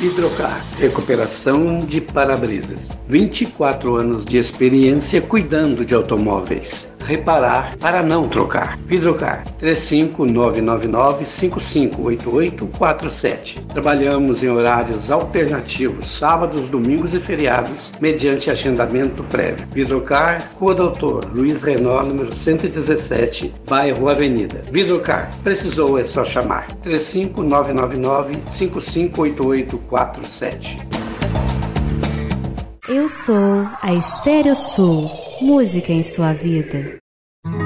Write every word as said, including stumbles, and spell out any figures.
Hidrocar, recuperação de para-brisas. vinte e quatro anos de experiência cuidando de automóveis. Reparar para não trocar. Hidrocar, três cinco nove nove nove, cinco cinco oito oito quatro sete. Trabalhamos em horários alternativos, sábados, domingos e feriados, mediante agendamento prévio. Hidrocar, Rua Doutor Luiz Renault, número cento e dezessete, bairro Avenida. Hidrocar, precisou é só chamar. três cinco nove nove nove, cinco cinco oito oito quatro sete. Eu sou a Estéreo Sul. Música em sua vida.